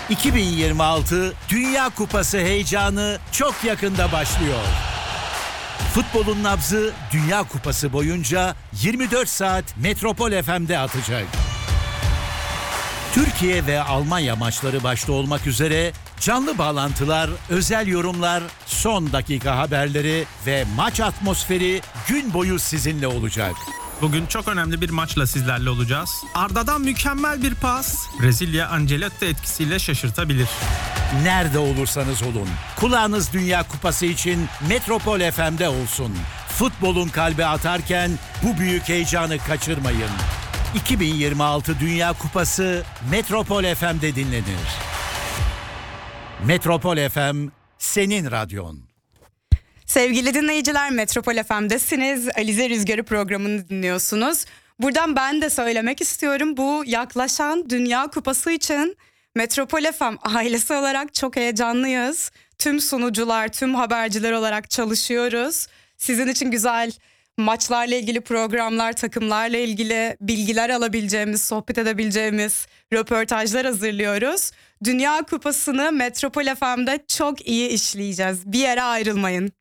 2026 Dünya Kupası heyecanı çok yakında başlıyor. Futbolun nabzı Dünya Kupası boyunca 24 saat Metropol FM'de atacak. Türkiye ve Almanya maçları başta olmak üzere canlı bağlantılar, özel yorumlar, son dakika haberleri ve maç atmosferi gün boyu sizinle olacak. Bugün çok önemli bir maçla sizlerle olacağız. Arda'dan mükemmel bir pas. Brezilya Ancelotti etkisiyle şaşırtabilir. Nerede olursanız olun, kulağınız Dünya Kupası için Metropol FM'de olsun. Futbolun kalbi atarken bu büyük heyecanı kaçırmayın. 2026 Dünya Kupası Metropol FM'de dinlenir. Metropol FM, senin radyon. Sevgili dinleyiciler, Metropol FM'desiniz. Alize Rüzgarı programını dinliyorsunuz. Buradan ben de söylemek istiyorum. Bu yaklaşan Dünya Kupası için Metropol FM ailesi olarak çok heyecanlıyız. Tüm sunucular, tüm haberciler olarak çalışıyoruz. Sizin için güzel maçlarla ilgili programlar, takımlarla ilgili bilgiler alabileceğimiz, sohbet edebileceğimiz röportajlar hazırlıyoruz. Dünya Kupası'nı Metropol FM'de çok iyi işleyeceğiz. Bir yere ayrılmayın.